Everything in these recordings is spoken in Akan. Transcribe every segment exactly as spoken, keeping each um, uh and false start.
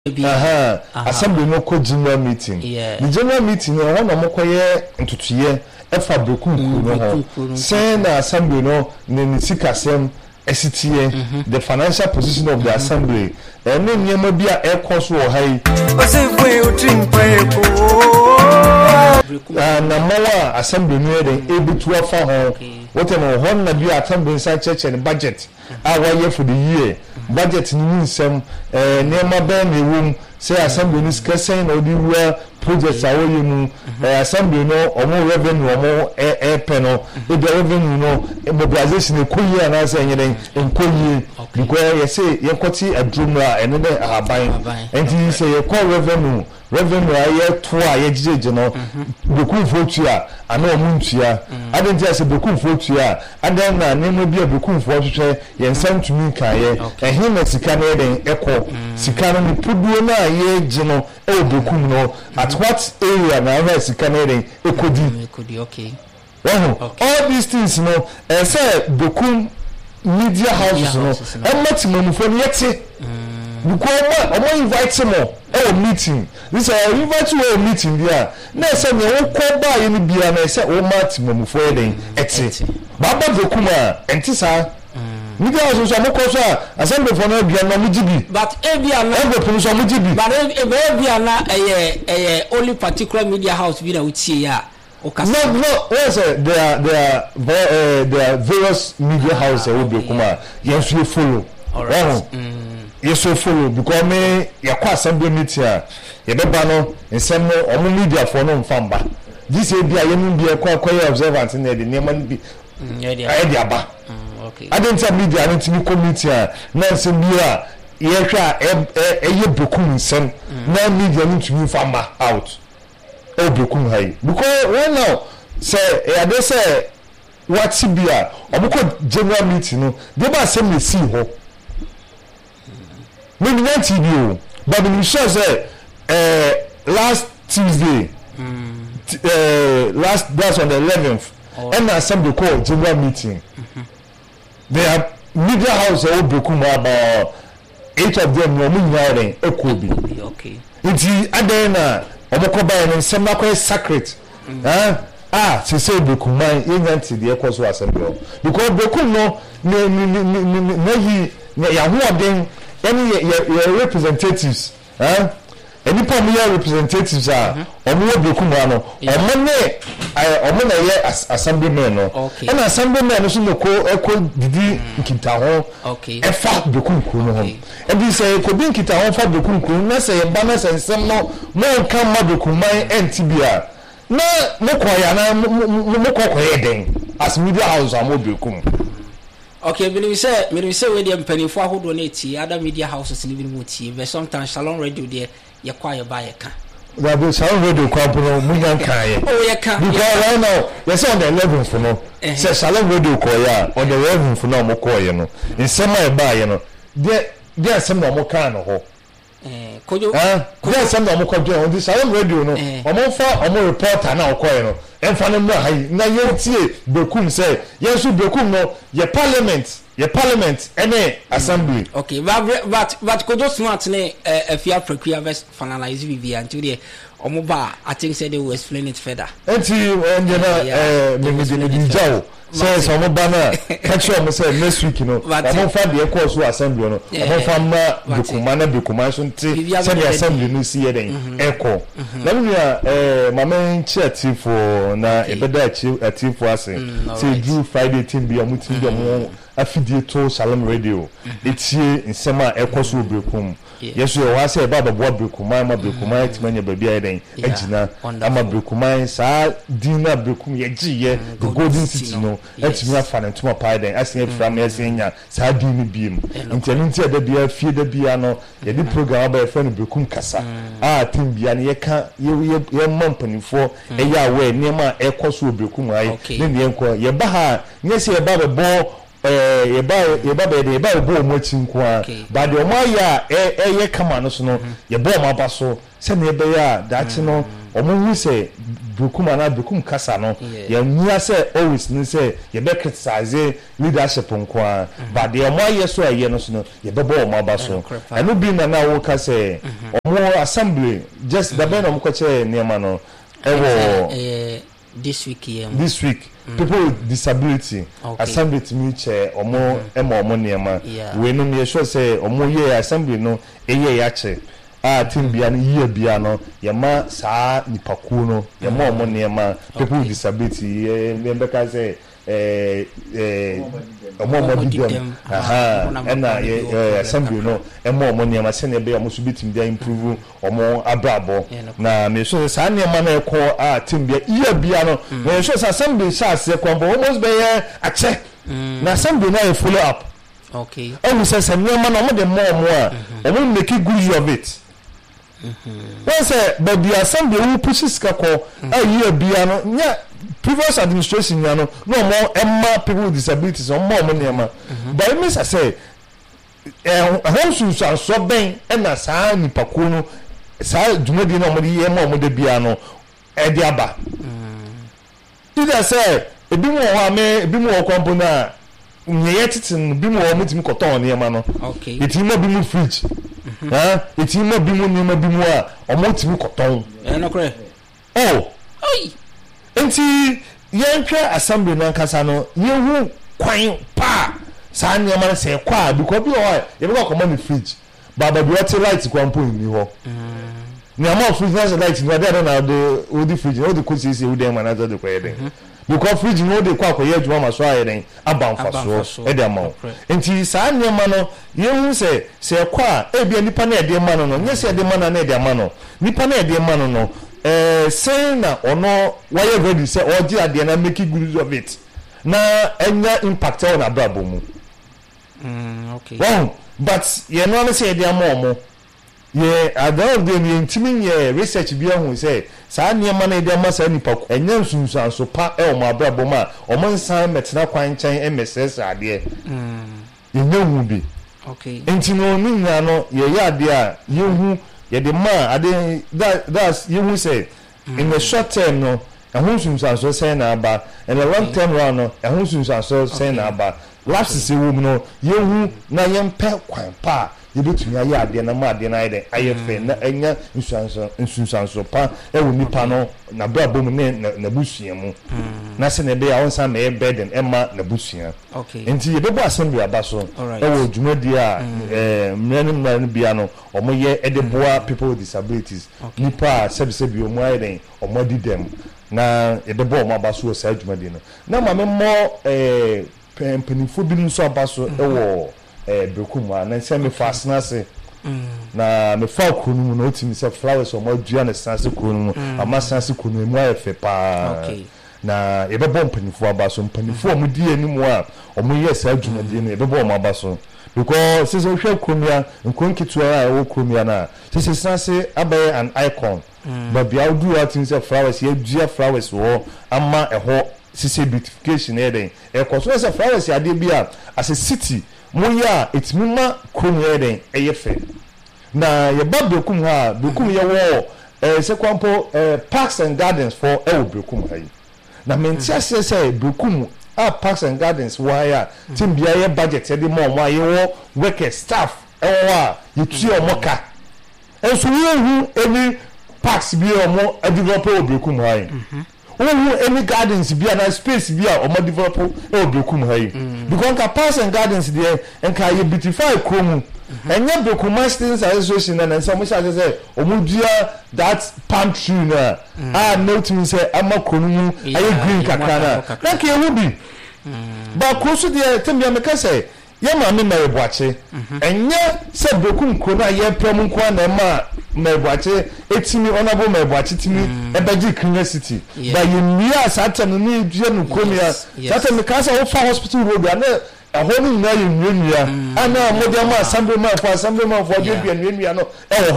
aha assembly no ko general meeting the general meeting no ho na mokoye ntutuye efa bekunku no ho say na assembly no ne sikasem esitiye the financial position of the assembly and no nyema bia e koso wo hai osefwe utrimpa ko na mawa assembly no dey able to offer ho what no ho na bia assembly inside church and budget our for the year budget ni nsem eh nema ba na ewum say assembly ni skesen na odi wa projects awo yemu eh assembly no omo revenue omo eh eh peno e the revenue no mobilization e koyi ana say nyeden enkoyi because you say ye kwoti adrumra eno be aban enti say ye call revenue revenue aye to a ye jijeje no beku fotu a ana omu ntua adenti ase beku fotu a adan na nemu bia beku fotu hwe ye nsam tumi kaye ehin na sika na eden ekọ sika no puduo na ye je no e beku no at what area na na sika na eden ekodi okay well all these things no e say beku media houses no e maximum for yeti because omo invite mo e meeting this I invite you a meeting there na say me wo ko ba ye ni bia na say o maximum for eden eti baba beku ma enti sa media houses so mo ko so assembly for no bia na mo jibi but e bia na e go pun so mo jibi but e bia na eh eh only particular media house bi na utie ya no no what's it there are there are uh, there are various media houses that will be kuma yes you follow all right mm. yes you follow because me yakwa assembly meeting ye beba no nsem no omo media for no mfamba this e bia yenu bia kwa kwa observant na de nema bi e dia aba okay identity media no timi committee na nsem bia ye hwa e ye bekum nsem na media no timi mfamba out obekum hai because right now say e dey say what bia obuko general meeting no dey ba say me see ho me ni T V o but we sure say eh last Tuesday mm. uh, last that's on the eleventh oh. And assembly call general meeting mm-hmm. They are media house obekum about eight of them no mu nyare ekobi okay nti adena omoko ba en nsem na kwa sacred eh ah se se dokuman yenyanti de ekoso assembly because dokum no na na yi ya ho oden any your representatives eh any people your representatives are omo dokum no omo ne omo na ye assemblyman no and assemblyman so no ko eko didi nkita ho e fa dokum ko no ho e bi say ko bi nkita ho fa dokum ko na say ba na say nsem no mo kan ma dokuman entibia na mo koya na mo kokoye den as media house am dokum okay we say we say we dey mpanifo ahodo na eti other media houses ni bi mo tie but sometimes Shalom Radio there ye kwa ye ba ye ka that be Shalom Radio kwa pro mu nyan kan ye oh ye ka because right now yes on the eleventh for no say Shalom Radio kwa ya on the eleventh for no mo koye no nsema e ba ye no de de asem na mo kan no ho eh kojo ah de asem na mo kojo on the Shalom Radio no omo fa omo reporter na okoye no emfa no mo hai na ye tie bekum say yesu bekum no ye parliament ye parliament any assembly okay but but but kojo smart ne afia prakua verse finalize vivia until the omo ba I think say they will explain it further enti enjena eh me me di jaw say so mo ba na catch am say next week no omo fa de course assembly no omo fa ma bekuma na bekuma so nti say the assembly no see here den eko na me eh mama chief for na ebeda chief ase say do Friday team bi amuti bi mo afidie to Shalom Radio etie nsema ekoso obekum yeso ye wa say baba bo bekuma ma bekuma etimanya ba bia den agina ama bekuma sa dina bekum ye giye the golden city no etimi afa na ntoma pai den asen from yesenya sa dini biem interneti da bia fie da bia no ye di program ba ye fa no bekum kasa ah tim bia ne ye ka ye ye mampanifo e ya we nema ekoso obekum ai ne ne enko ye ba ha nyese ye baba bo eh yeba yeba be de yeba bo mo chinkwa ba de mo ya eh eh kama no so no ye bo mo aba so se na ebe ya da chi no omo hu say Bekum ana Bekum kasa no ye nya say always ni say ye be criticize leadership nko but the omo ye so aye no so no ye be bo omo aba so eno bi na na wo ka say omo assembly just the ben omo ko che niam no e this week here this week mm. people with disability okay. assembly to me chair omo ema omo niam we no me sure say omo ye assembly no eye ya che ah team bia no year bia no ye ma saa nipakuo no ye ma omo niam people with disability e be ka say eh eh omo omo dem aha na ye assembly no ema omo niam se ne be omo so bitim dia improve omo abrabo na me so saa niam na ekọ ah team bia year bia no me so assembly sha se kwambo almost be ache na assembly na e follow up okay and say say niam na omo dem mo omo a omo make good use of it. Mm-hmm. Well, say, but the assembly who pushes kako a year bia no nya previous administration ya no no more emma people with disabilities or more money emma but it means I say eh home so so ben e na saa nipakuo no saa dwumadi na omode ye emma omode bia no e de aba either say ebi mo ho ame ebi mo ho kwampo na nyeye titin bi mo ho mutimi koton ne emma no okay iti mo bi mo fridge ha iti mo bi mo ni mo bi mo a omo timi koton eh no kre oh oi enti yenkwa assembly na kasa no yehu kwan pa saa nyama se kwa because bi o ye be ko come fridge baba bi water light kwampo ni ho nyama fridge na light ni ade na de o di fridge o di ko sisi o dem na de ko ye den because fridge no de kwa akoye adwuma ma so aye den abanfa so e de ma enti saa nyama no yehu se se kwa e bia nipa na e de ma no no nye se e de ma na e de ma no nipa na e de ma no no eh say na ono why ready say oji ade na make good use of it na enya impact on abrabo mu mm okay well but ye no na say dey mo mo ye adon de mi ntimi ye research bi ahun say saa niam na dey ma saa nipa enya nsunsan so pa e o mo abrabo ma o mo nsan metena kwan chen mss ade mm ye nyahu bi okay entino ni nya no ye ya ade a ye hu ye the man ade that that's you who say mm. in the short term no ehun sunsan so say na aba and the long term round no ehun sunsan so say na aba lapse se wo mu no ye hu na ye mpe kwan pa ye betumi aye ade na ma ade na ide aye fe na enya nsunsan nsunsan so pa e wo nipa no na bra bom ne na busua mu na se ne be ya won san na e burden e ma na busua okay enti ye bebo assembly aba so e wo dwumadi a eh mrenu mrenu bia no omo ye e de boa people with disabilities nipa sebi sebi omo aye den omo di dem na e de boa omo aba so sa dwumadi no na ma me mo eh penifo bi nso aba so e wo eh Bekum na se me fasna se na me fa kunu mu no otimi se flowers o mo dua na sanse kunu mu ama sanse kunu mu ayefe pa okay na e be bom panifo aba so panifo mo di animu a o mo yes adwuma di no e be bom aba so because since we hwe kromia nkonkitu a wo kromia na since sanse abaye an icon but bia do what in se flowers ye dua flowers wo ama e ho sise beautification e den e ko so se flowers ade bia as a city moya etmima kromia den eyefe na ye ba Bekum ha Bekum ye wo eh se kwampo eh parks and gardens for e wo Bekum ha yi na mentia se se Bekum a parks and gardens wa ya tim bia ye budget e de mo mo ye wo workers staff e wo a ye tu o moka enso wo hu any parks bi o mo a develop o Bekum ha yi wo hu any gardens bi na space bi a o mo develop o Bekum ha yi because ka parks and gardens there enka ye beautify kromu enya Bekum Students Association na nsa mo sha say omudua that palm tree na ah note me say ama konu aye green kakana na ke hu bi ba ko so de tembia me ka say ye ma me mere boache enya say Bekum konu aye pram nko na ma mere boache etimi honorable mere boache timi e baji Kenya City ba ye mia satam ni dua no konu ya satam me ka say wo fa hospital road na ahonu na ye nwia ana modern ma assembly man for assembly man for dey bia nwia no eh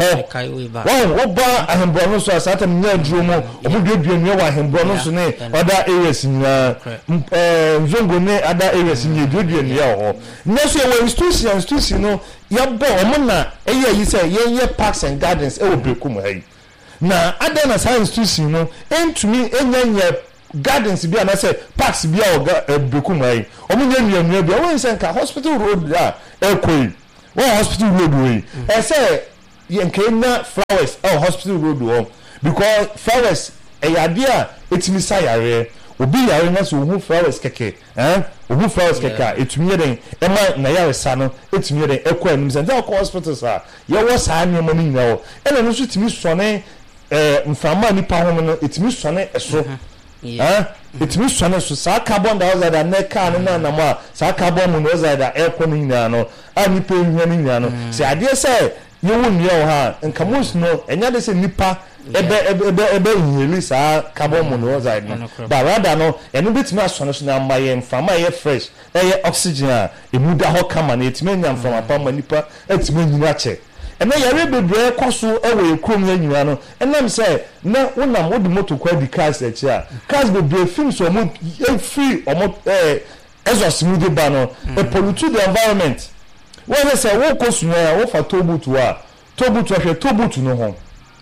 ho wo ba ahembro no so asata nya duro mo omo dey bia nwia wa ahembro no so ne other areas nya eh zongo ne other areas nya dey bia nwia ho na so we institution institution no ya bo omo na eh yi say ye ye parks and gardens e wo Bekum ha yi na ada na science institution no entumi enyenye gardens bi ana say parks bi a oga Bekum ai omunye nnuanua bi won say nka hospital road a ekoi won hospital road we e say yenkena flowers oh hospital road wo because flowers e yade a etimi sayare obi yare na so hu flowers keke eh ohu flowers keke etumi yeden e ma na yare sa no etumi yeden ekọ anim say that hospital sa ye wo sa ne ma ni nyawo e na no so timi sone eh mfama ni pa ho no etimi sone eso eh etimi sone so sa carbon dioxide na ka na na ma sa carbon monoxide ekọ ni nya no ani pe nhia ni nya no say ade say ye wo nia ha nka mos no enya de say nipa ebe ebe ebe nheli sa carbon monoxide no ba rather no eno betimi asone so na maye mfama ye fresh eye oxygen a emuda ho kama na etimi nya mfama pa ma nipa etimi nyina che eno yare bebre kwaso ewe ekrom ya nyina no enam say na wonam wodi moto kwa di cars e che a cars bebre film so mo free omo eh exhaust mu de ba no e pollute the environment when say wo kosunya wo fa tobutu a tobutu ahwe tobutu no ho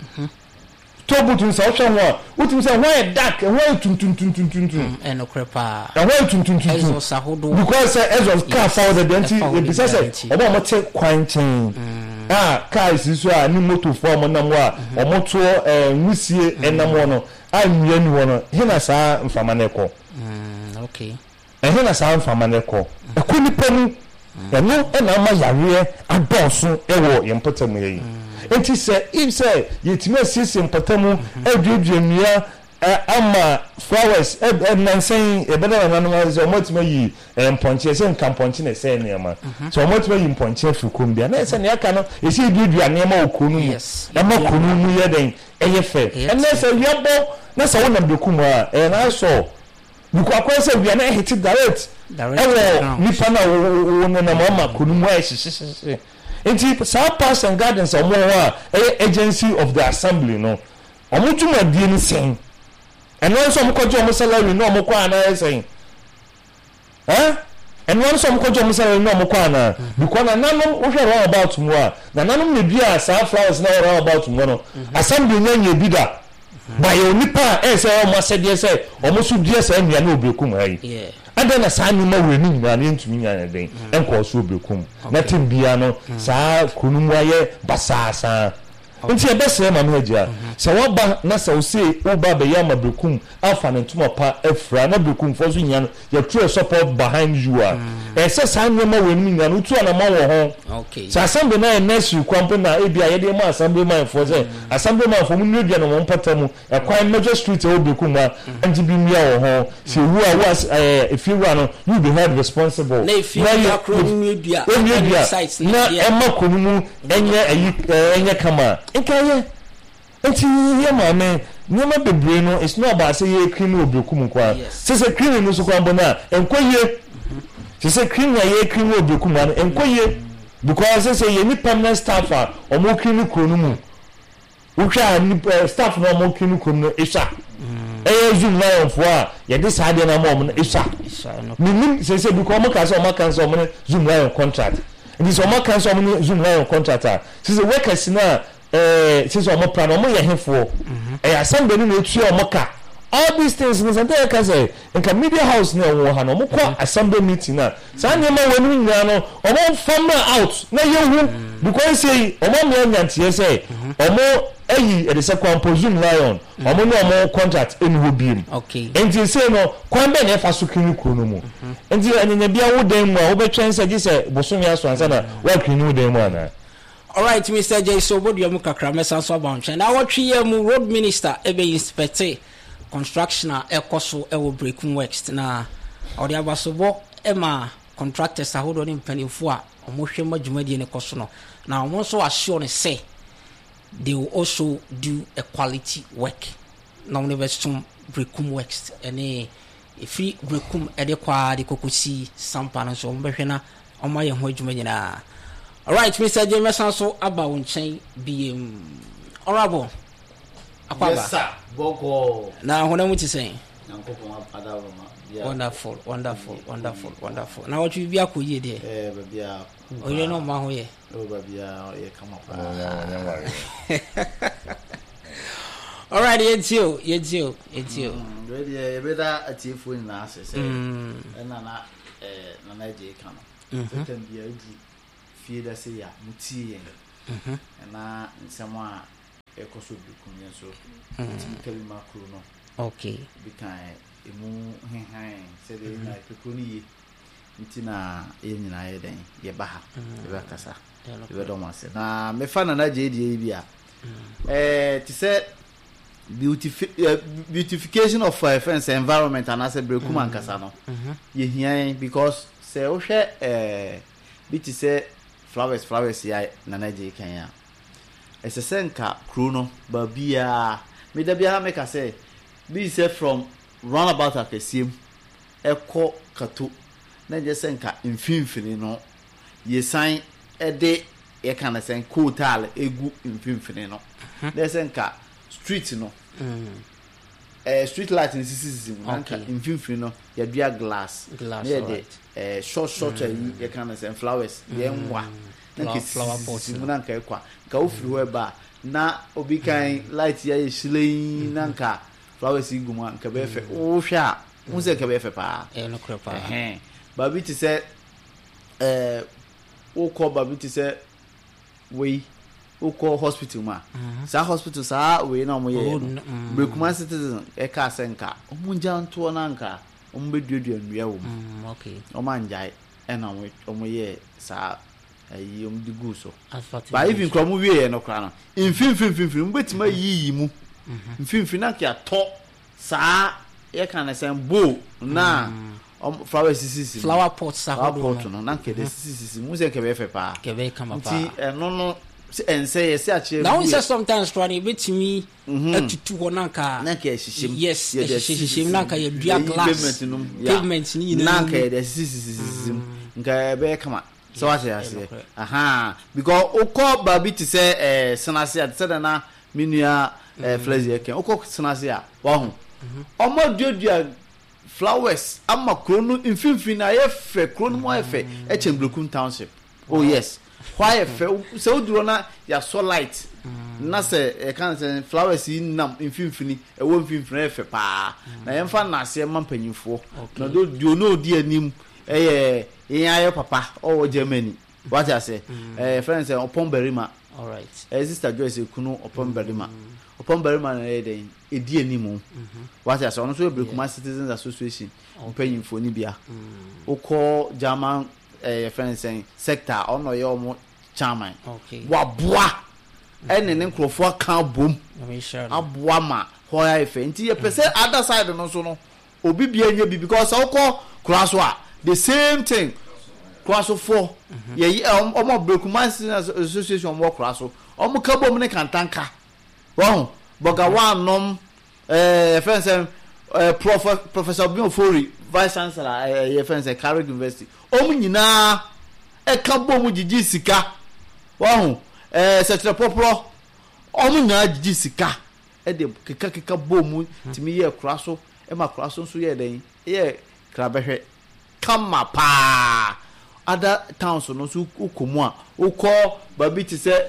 tobutu nsa ohwe ho utim say why dark and why tun tun tun tun tun tun e no crepa and why tun tun tun exhaust ahodo because exhaust car for the denti e bi say obo mo te kwanchen ah car is so a ni motor form na mo a omo to eh nwusie enam no a nwia ni wo no hina sa mfama na ekọ mm okay e hina sa mfama na ekọ ekọ ni panu eno ena ma yare adonso ewo yempotamu yi enti se if say yetime asisi yempotamu eduduamia ama flowers e nansen e beda na nanu so motima yi mponche se nkamponche na se niam so motima yi mponche fukum bia na se ne aka no esi eduduane ma okonu mu e ma konu mu ye den eye fe e na se yebo na se wona Bekum a e na so buko akwese bia na hit direct ewo nipa na wona na mama kunu mu a hihihih enti sa Parks and Gardens omo ho a agency of the assembly no omo tuma die ni sen eno so omo kojo omo salary no omo kwa na sen eh eno so omo kojo omo salary no omo kwa na buko na nanom wo hwe round about mu a na nanom na bia sa flowers na round about mu no assembly nyanya bida ba yo nipa e se o ma se die se o mo su die se nua na Bekum ai yeah ada na sa ni ma we ni na ni ntumi nya na den enko so Bekum na tim bia no sa kunu mu aye basasa nti e bese ma no agia se wo ba na se o se wo ba be ya ma Bekum afa ne ntuma pa afra na Bekum fo so nya no ya true support behind you a e se sa ni ma we ni nya no tu na ma wo ho okay sa assembly na next kwampe na e bia ye de ma assembly man fo se assembly man fo mu ni bia no mo mpatamu e kwa major street e Bekum a anti bi mia wo ho se wu a was if you run you be held responsible na if you akro ni bia sites na e ma konu mu enye ayi enye kama ikaye enti ye mame nyama bebre no it's not about say ye clean no Bekum kwa say say clean no so kwa bona enkoye say say clean ya ye clean no Bekum na enkoye because say say ye ni permanent staff a omo clean kunu mu ukwa ni staff no omo clean kunu no isa eh zoom lion fo a ye de sa de na mo no isa minim say say because omo ka say omo kan say omo zoom lion contract and so omo kan say omo zoom lion contract a say say workers na eh since omo plan omo ye hefo eh assembly no etu omo ka all these things in the ka say in media house no wo ha no omo kwa assembly meeting na sa nyema wonu nya no omo family out na ye hu because say omo me nyantie say omo eyi e de say composition lion omo no omo contract eni ho biem okay enti say no kwan be na fa so kinu kro no mu enti anyanya bia wo den mu a wo be twen say say bosomi aso ansa na wa kinu den mu ana. All right, Mister J. So, what do you make a crime? So, about now, what three year road minister ebe inspector construction a ekoso e wo Bekum works na odi abasobo e ma contractors a hodo ni mpanifo a omo hwe madwumadi ne koso no na omo so assure ne say they will also do a quality work na university Bekum works ene ifi Bekum e de kwa de kokosi sampa no so omo behwe na omo ye ho adwuma nyina. All right, Mister James also about unchain being honorable. Yes, sir. Boko. Now, what am I saying? Wonderful, wonderful, wonderful, wonderful. Now, what you be a cool year there? Eh, baby, oh, you know, my way. Oh, baby, come up. All right, it's you, it's you, it's you. Ready, a better a chief in us, and Nana, Nana J. Cano. It can be a good feed us here, Muti, and now someone a cost of the so Kalima Kuno. Okay. Because a moon hang, said like Kuni, Mitina in Iden, Yabaha, Yakasa. You don't want to say. Now, me fan and I J D A B A. Eh, to say beautification of uh, fence environment and as a Brekuman Casano. You hear because say, oh, share eh, be to say flowers, flowers, ya, Nanaji Kenya. It's a senka, Kruno, Babia, Midabia make a say, be say from roundabout at the sim, Echo Katu, then just senka in Finfini, no, ye sign a day. You can say cool tile a good infinity no. There's a street no. A street light in system infinity no. You be a glass. Glass. Yeah, short short you can say flowers. Yeah, one. Flower pots. Munanka kwa. Ka ofiri ba na obi kan light ya shilei nanka flowers iguma nka be fe. O hwa. Unse ka be fe pa. Eh no krepa. Eh. Ba bi ti say eh o ko ba bi ti say we uko hospital ma sa hospital sa we na mo ye Brekuman citizen e ka senka omunja nto na nka ombeduadua nua wo okay o manjai e na we omo ye sa ayi om di guso ba even kromo wie no kra no infimfimfimfim mbetima yiyi mu mfimfim na ka to sa e ka na sen bo na um flower sisi flower pot sa pot no na ke de sisi mu se ke be fe pa ke be kama pa ti no no en say say ache now we say sometimes try bit me atutu ho na ka na ke hihim yes hihim na ka ye dua glass pavement ni na na ka de sisi sisi nka be kama so what you say aha because okọ ba bi ti say eh senase at say na menua eh flash ye ken okọ senase a wa ho omo duadua flowers ama krono infimfin na ye fe krono mo ye fe e Chembrekum township oh yes why fe se oduro na ya so light na se e kan se flowers in nam infimfin e wo infimfin e fe pa na ye mfa na se mampanyimfo na do dio no di anim e ye yen aye papa o Germany what I say eh friends e Opon Berima all right eh sister Joyce Kunu Opon Berima Opon Berima na e den e di anim what I say ono so Brekuman Citizens Association mpanyimfo ni bia ukọ German eh friends saying sector ono ye omo chairman okay waboa ene ne nkrofo kan bom aboa ma hoya efe nti ye pese other side no so no obi bia nya bi because ukọ kraso a the same thing kraso for ye omo Brekuman Citizens Association omo kraso omo ka bom ne kantanka wo boga wanom eh friends saying Uh, Prof, Professor Biofori, Vice Chancellor, uh, your friends at Carrick University. Omu nyina e ka bomu jiji sika. Wow, eh Secretary Popro. Omu nyina jiji sika. E de keka keka bomu timi ye kraso, e ma kraso so ye den. Ye krabehwe. Kama pa. Other towns no so ukomu a, ukọ babi ti se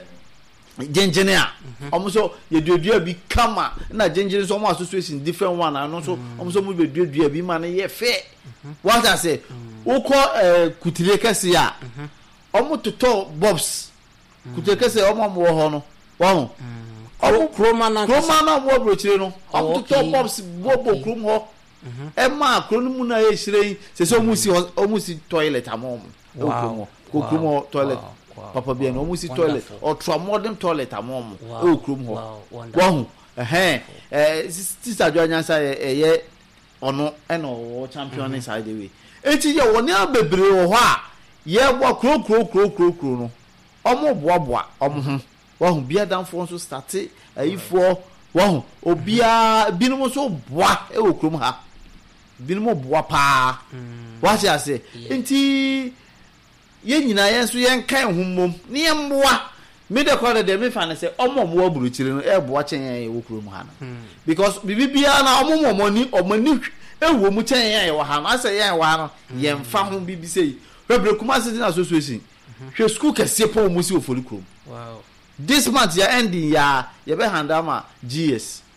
Genjene a omo so ye duadua bi kama na genjene so omo association different one and so omo so mo be duadua bi ma na ye fe what I say uko eh kutire kese a omo toto bobs kutire kese omo mo ho no wa ho omo kroma na kroma na mo brochire no omo toto bobs bobo krom ho e ma krom mu na ye hire se so omo si omo si toilet amom wow krom toilet papa bien o musi toilet or tra modern toilet amom e okrum ho wa eh eh sister Joanyansa ye ono e no champion inside the way enti ye woni abebre wo ho a ye bo kro kro kro kro kro no omo boa boa omo ho wa hu bia danfo so start ayifo wa hu obia binum so boa e okrum ha binum boa pa wa ti ase enti ye nyina yen so yen kan hummom ne yen boa me de kwa de me fa ne se omo mo aburuchire no e boa chen yen wo kuro mu ha no because bibibia na omo mo ni omani e wo mu chen yen wo ha no ase yen wo ha no yen fa ho bibi sei Brekuman Citizens Association hwe school kese po mu si ofori kuro wow this month ya ending ya ye be handama G S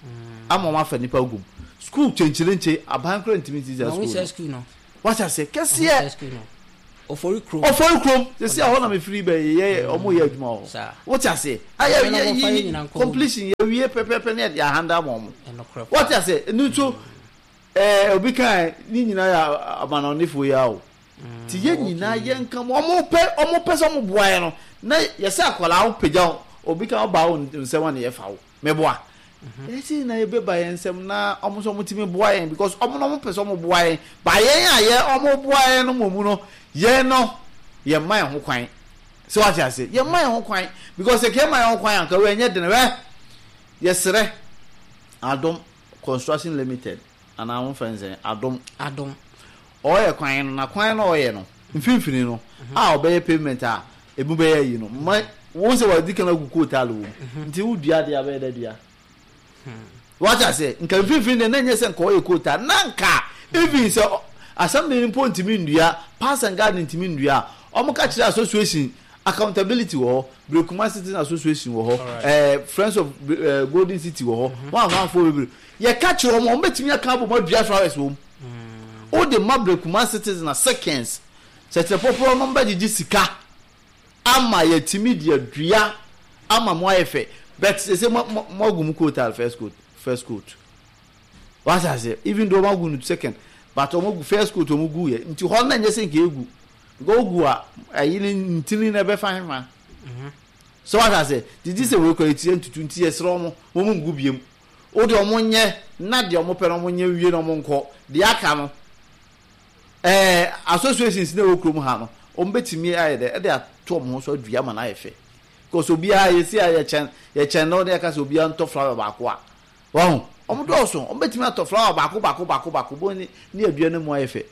ama ma fa nipa gum school chenchilenche aban kro ntimi ti za school school no what I say kese ofori krom ofori krom they say I na me free be ye omo ye adwuma ho what I say aye completion ye wie pepepe na ya handa mom what I say nuto eh obi kan ni nyina ya abanonifo ya o ti ye nyina ye nka omo pe omo pe so mo boa no na ye say akola wo pegya obi kan ba wo nsem na ye fa wo me boa esi na ye be ba ye nsem na omo so mo ti me boa ye because omo no mo pe so mo boa ye ba ye ya ye omo boa ye no momu no ye no ye man ho kwan so what I say ye man ho kwan because e ke man ho kwan anka we nye de ne we ye sere Adom Construction Limited and our friends Adom Adom oye kwan na kwan na oye no mfimfini no a obey payment a ebu be yi no won se wa dikana gugu talo nti udua de abe da dia what I say nka mfimfini na nye se nka oye kota nanka even se assembly point mi ndua pass and garden ntimi ndua omo ka kire association accountability wo Brekuma Citizen Association wo eh Friends of uh, Golden City wo one man for we ye ka kire omo betimi aka abo mo dua flowers wo o de ma Brekuma Citizen seconds setre poporo number di sika ama ye timi dia dua ama mo ayefe but say say mo gum quote first quote first quote what I say even though mo gum second but omo first quote omo gu ye nti ho na nye se nke egu go gu a ayini ntini na be fan ma so what I say did you say we quality into twenty years ro mo mo gu biem o de omo nye na de omo pe no mo nye wie no mo nko de aka no eh associations na wo krom ha no omo betimi aye de e de ato omo so adua ma na ayefe because obi a ye si aye chen ye chen no de ka so obi an to flower ba ko a wo omo do so omo betimi ato flower ba ko ba ko ba ko ba ko bo ni ni adua na mo ayefe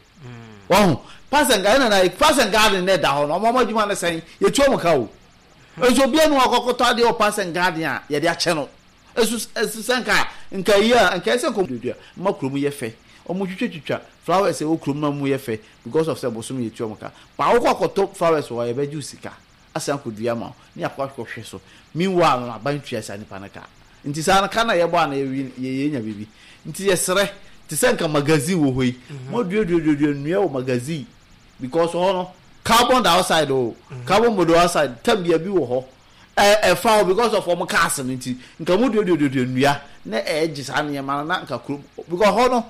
wo pass and garden na pass and garden na da ho no omo adwuma na sen ye tu omo ka o ezo bia no akokoto de o pass and garden a ye de a che no esu esu sanka nka yi a nka ese ko dua ma krom ye fe omo twitwitwa flowers e o krom na mu ye fe because of sebosum ye tu omo ka pa wo akoto flowers wo ye be ju sika asan ko dua ma ni akwa ko hwe so meanwhile na ban twa sa ni panaka nti sa na kana ye bo na ye ye nya bibi nti ye sere ti sanka magazine wo hoi mo dua dua dua nua wo magazine because ho carbon dioxide o carbon monoxide tambia bi wo ho eh eh fa because of omo cars nti nka mo dua dua dua nua na e gisa na ma na nka krom because ho no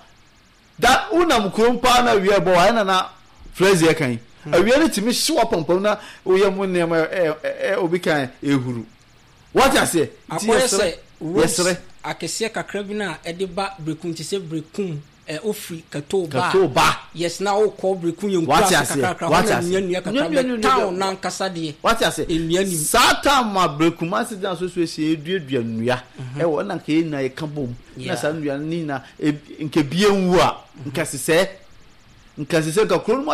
da unam krom pa na wie bo wa na na phrase ye kan awie ni timi hyewa pompom na oye mo ne ma eh obi kan ehuru what I say akwese yes akese kakra bi na e de ba Brekum ti se Brekum eh ofri kato ba kato ba yes na o ko Brekum yen kwa kakra what I say town na nkasa de what I say enuani sata ma Brekuma Citizen Association eduadua nua e wo na nke na e kabom na sa nua ni na nke bienwu a nke sese nke sese ka kro mo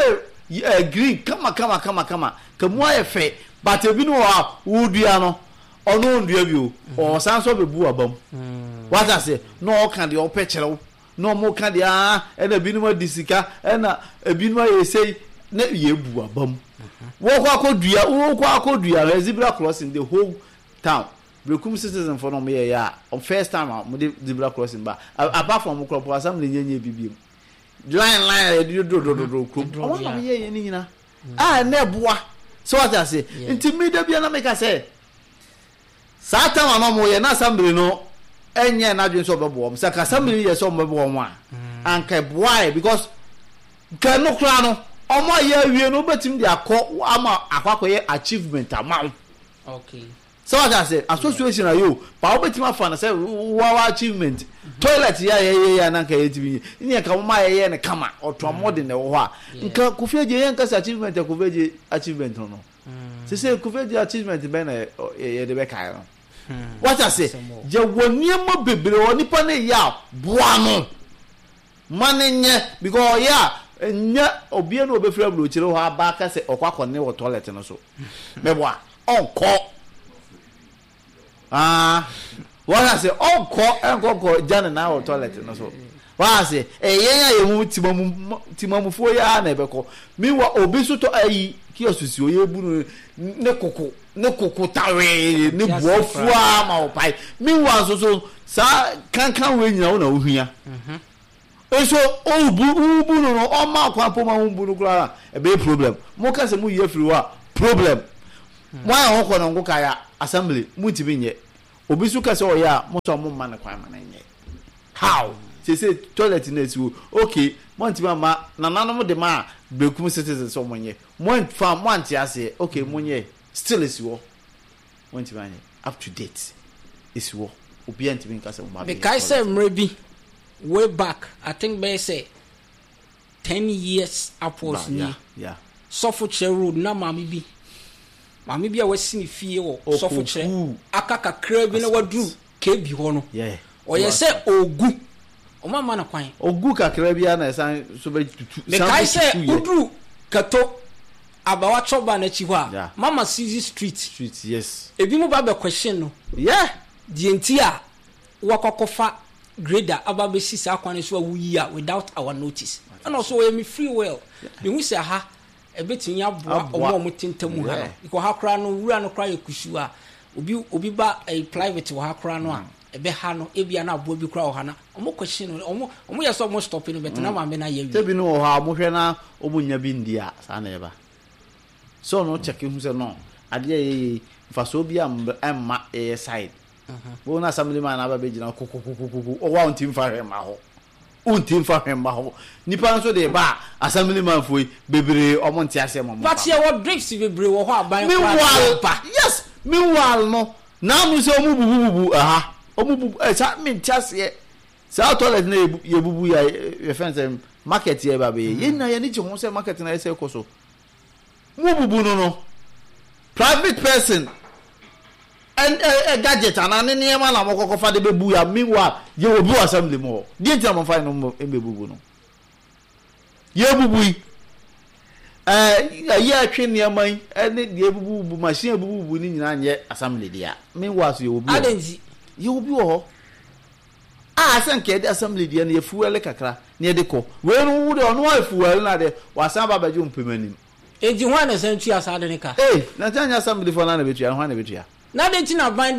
green kama kama kama kama kamu ayefe but ebi no wa wudua no ono ndua bi o o sanso bebu abam what I say no kan de o pekere no mo kan de ah e na bi no ma disika e na ebi no ye sei na ye bu abam wo kwa kodua wo kwa kodua zebra crossing the whole town Brekum Citizen for no me ya on first time mo de zebra crossing ba apart from crop assembly nyenye bibiem line line do do do do crop o na me ye ni nyina ah na boa so what I say nti me da bia na make say satan wa mo ye na assembly no enye na dwen so bebo so ka assembly ye so bebo mo a anka boy because kan no kra no omo ye awie no betim de akọ ama akwakọ ye achievement amount okay so what I say association ayo pa obetim afa na say wa achievement toilet ya ye ye na nka yetibi ni ka mo ma ye ye ne kama oto modern ne wo ha nka kufeje ye nka achievement kufeje achievement no se se kufeje achievement be na ye de be kai no what I say je woni mo bebre oni pa na ya boa no manenye because ya nya obia no obefra bro chire ho aba ka se okwakọ ne wo toilet no so meboa onko ah what I say onko enko jana na wo toilet no so what I say eh yen ya mu timamu timamufo ya na ebeko miwa obi so to ayi ki osusi oye bu ne koko ne kokotawe ne buofua ma opai meanwhile so so sa kankan we nyina wo na ohia mhm eso obu ubu no no o ma kwa poma ubu no kura e be problem mo ka se mu ye free wa problem mo ya ho ko no ngo kaya assembly mu ti bi nye obi su ka se o ya mo so mo ma na kwa ma na nye how say say toilet na si okay mo ti ma na nanom de ma bekum citizens so mo nye mo fa mo anti ase okay mo nye still is wo mo ti ma nye up to date is wo obi anti bi ka se mo ma be kai say mrebi way back I think they say ten years upwards nah, yeah yeah Sofoche road na mami bi mami bi a wasi fie wo Sofoche akaka kra bi na wadu ke bi ho no yeah o ye say ogu o mama na kwan ogu kakra bi na san so be tutu me kai say udu kato abawa choba na chi ho a mama Sisi street street yes ebi mo ba be question no yeah die ntia wakokofa grader ababe sisa akwane so awuyi a without our notice and also we me free well me hu say ha e betin aboa omo omo tentamu ha because ha kra no wura no kra yekusu a obi obi ba a private wa ha kra no a e be ha no e bia na aboa bi kra o ha na omo question no omo omo yeso omo stop no bet na ma me na ye wi tebi no ha mo hwe na omo nya bi ndia sa na eba so no check hu say no ade ye faso bi am emma e side bo na assembly man aba be gina kokokokoko o wa untim fa hwe ma ho untim fa hwe ma ho nipa so de ba assembly man foi bebre omo ntia se mo but ye what drifts bebre wo ho aban kwa yes meanwhile no na mu se omu bubu bubu aha omu bubu eh sa me ntia se sa toilet na ye bubu ya ye fence market ye ba be ye na ye ni che ho se market na ye se koso mu bubu no no private person and a gadget and an any man am ko fa de bebu ya meanwhile ye will be assembly more the time am find no embebu no ye bubu eh ye atwe ne man ene de bubu machine bubu ni nyina nye assembly dia meanwhile so ye will be adenzi ye will be ho ah san ke de assembly dia na ye fuel kakra na de ko we no wu de ono wa fuel na de wasan baba ju mpemanim eji ho na san tu asa de ne ka eh na tanya assembly for na na betu ya ho na betu ya na de tina ban